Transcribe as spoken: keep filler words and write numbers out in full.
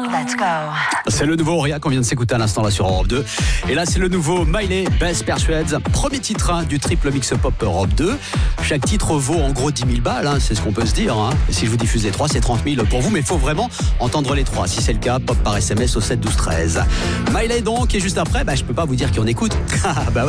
Let's go. C'est le nouveau Auria qu'on vient de s'écouter à l'instant là sur Europe deux. Et là, c'est le nouveau Miley, Best Persuades. Premier titre hein, du triple mix pop Europe deux. Chaque titre vaut en gros dix mille balles, hein, c'est ce qu'on peut se dire. Hein. Et si je vous diffuse les trois, c'est trente mille pour vous. Mais il faut vraiment entendre les trois. Si c'est le cas, pop par S M S au sept douze treize. Miley donc, et juste après, bah, je peux pas vous dire qui on écoute. Bah ouais.